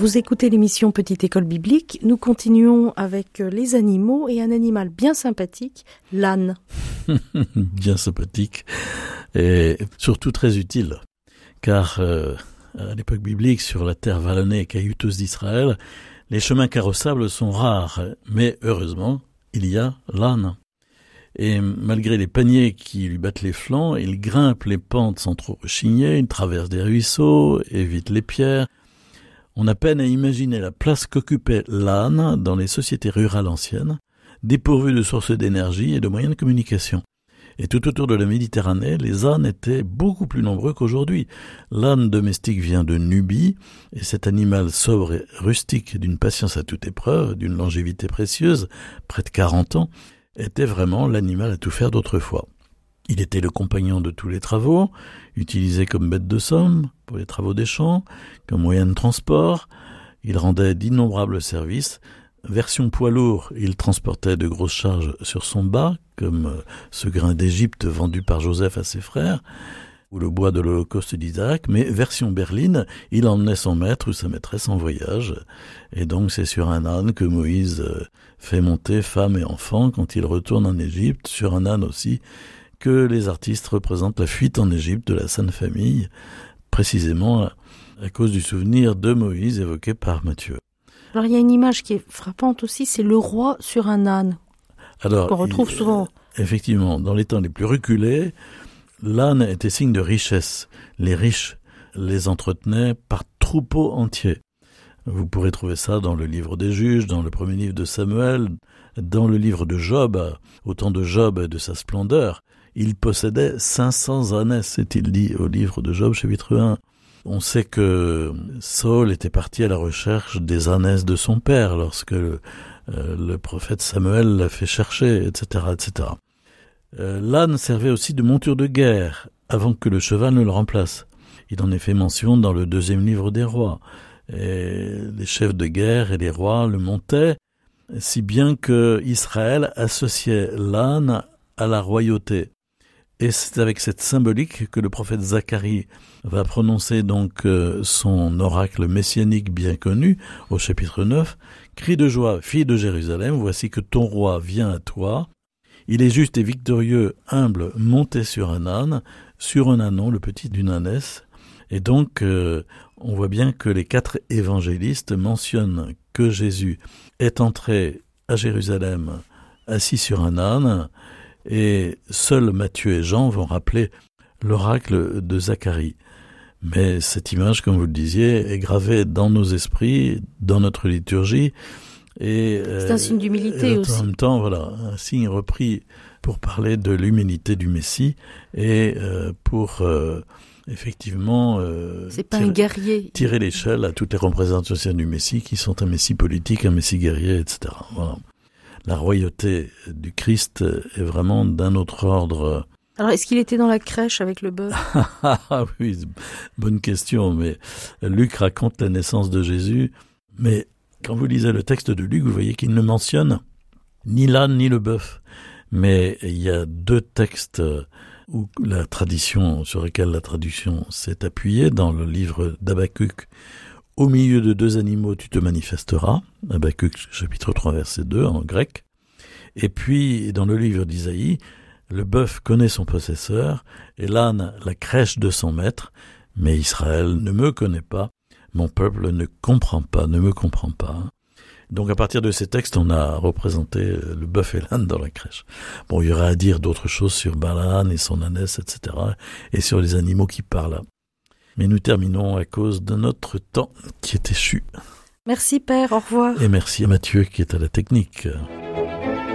Vous écoutez l'émission Petite École Biblique. Nous continuons avec les animaux et un animal bien sympathique, l'âne. Bien sympathique et surtout très utile. Car à l'époque biblique, sur la terre vallonnée et caillouteuse d'Israël, les chemins carrossables sont rares. Mais heureusement, il y a l'âne. Et malgré les paniers qui lui battent les flancs, il grimpe les pentes sans trop rechigner, il traverse des ruisseaux, évite les pierres. On a peine à imaginer la place qu'occupait l'âne dans les sociétés rurales anciennes, dépourvues de sources d'énergie et de moyens de communication. Et tout autour de la Méditerranée, les ânes étaient beaucoup plus nombreux qu'aujourd'hui. L'âne domestique vient de Nubie, et cet animal sobre et rustique, d'une patience à toute épreuve, d'une longévité précieuse, près de 40 ans, était vraiment l'animal à tout faire d'autrefois. Il était le compagnon de tous les travaux, utilisé comme bête de somme pour les travaux des champs, comme moyen de transport. Il rendait d'innombrables services. Version poids lourd, il transportait de grosses charges sur son bas, comme ce grain d'Égypte vendu par Joseph à ses frères, ou le bois de l'Holocauste d'Isaac, mais version berline, il emmenait son maître ou sa maîtresse en voyage. Et donc c'est sur un âne que Moïse fait monter femmes et enfants quand il retourne en Égypte, sur un âne aussi, que les artistes représentent la fuite en Égypte de la Sainte Famille, précisément à cause du souvenir de Moïse évoqué par Matthieu. Alors il y a une image qui est frappante aussi, c'est le roi sur un âne, qu'on retrouve souvent. Effectivement, dans les temps les plus reculés, l'âne était signe de richesse. Les riches les entretenaient par troupeaux entiers. Vous pourrez trouver ça dans le livre des Juges, dans le premier livre de Samuel, dans le livre de Job, au temps de Job et de sa splendeur. Il possédait 500 ânesses, est-il dit au livre de Job, chapitre 1. On sait que Saül était parti à la recherche des ânesses de son père lorsque le prophète Samuel l'a fait chercher, etc., etc. L'âne servait aussi de monture de guerre avant que le cheval ne le remplace. Il en est fait mention dans le 2e livre des rois. Et les chefs de guerre et les rois le montaient, si bien que Israël associait l'âne à la royauté. Et c'est avec cette symbolique que le prophète Zacharie va prononcer donc son oracle messianique bien connu au chapitre 9. « Crie de joie, fille de Jérusalem, voici que ton roi vient à toi. Il est juste et victorieux, humble, monté sur un ânon, le petit d'une ânesse. » Et donc, on voit bien que les 4 évangélistes mentionnent que Jésus est entré à Jérusalem assis sur un âne, et seuls Matthieu et Jean vont rappeler l'oracle de Zacharie. Mais cette image, comme vous le disiez, est gravée dans nos esprits, dans notre liturgie. Et c'est un signe d'humilité aussi. En même temps, voilà, un signe repris pour parler de l'humilité du Messie et pour effectivement c'est pas un guerrier. Tirer l'échelle à toutes les représentations du Messie qui sont un Messie politique, un Messie guerrier, etc. Voilà. La royauté du Christ est vraiment d'un autre ordre. Alors, est-ce qu'il était dans la crèche avec le bœuf ? Ah oui, bonne question, mais Luc raconte la naissance de Jésus, mais quand vous lisez le texte de Luc, vous voyez qu'il ne mentionne ni l'âne ni le bœuf. Mais il y a 2 textes sur lesquels la tradition s'est appuyée, dans le livre d'Habakkuk. Au milieu de 2 animaux, tu te manifesteras. Habakkuk, chapitre 3, verset 2, en grec. Et puis, dans le livre d'Isaïe, le bœuf connaît son possesseur, et l'âne la crèche de son maître. Mais Israël ne me connaît pas, mon peuple ne me comprend pas. Donc à partir de ces textes, on a représenté le bœuf et l'âne dans la crèche. Bon, il y aura à dire d'autres choses sur l'âne et son ânesse, etc., et sur les animaux qui parlent. Mais nous terminons à cause de notre temps qui est échu. Merci Père, au revoir. Et merci à Matthieu qui est à la technique.